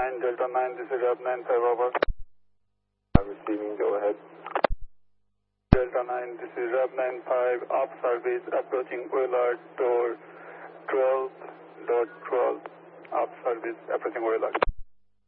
9, Delta 9, this is Rev 95 over. Receiving, go ahead. Delta 9, this is Rev 95, off service, approaching Willard, door 12.12, off service, approaching Willard.